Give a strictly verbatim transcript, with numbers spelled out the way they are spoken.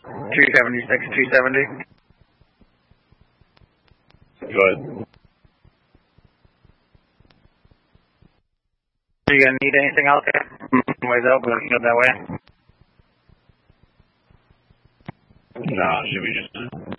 two seventy-six, two seventy. Go ahead. Are you gonna need anything out there? Ways out, we're gonna go that way. Nah, should we just